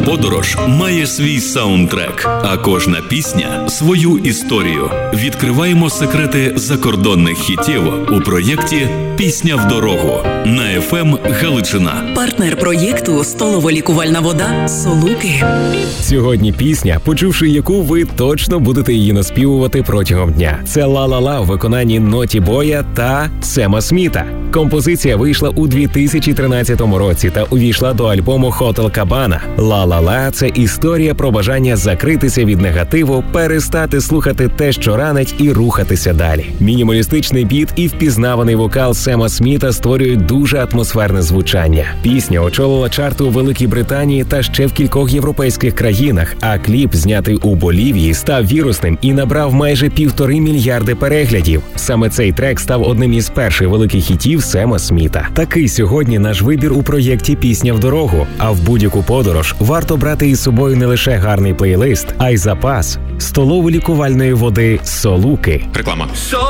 подорож має свій саундтрек, а кожна пісня – свою історію. Відкриваємо секрети закордонних хітів у проєкті «Пісня в дорогу» на FM Галичина. Партнер проєкту – столово-лікувальна вода «Солуки». Сьогодні пісня, почувши яку ви точно будете її наспівувати протягом дня. Це «Ла-ла-ла» у виконанні Ноті Боя та Сема Сміта. Композиція вийшла у 2013 році та увійшла до альбому «Hotel Cabana». «Ла-ла-ла» – це історія про бажання закритися від негативу, перестати слухати те, що ранить, і рухатися далі. Мінімалістичний біт і впізнаваний вокал Сема Сміта створюють дуже атмосферне звучання. Пісня очолила чарти у Великій Британії та ще в кількох європейських країнах, а кліп, знятий у Болівії, став вірусним і набрав майже 1,5 мільярди переглядів. Саме цей трек став одним із перших великих хітів Сема Сміта. Такий сьогодні наш вибір у проєкті «Пісня в дорогу». А в будь-яку подорож варто брати із собою не лише гарний плейлист, а й запас столово-лікувальної води «Солуки». Реклама.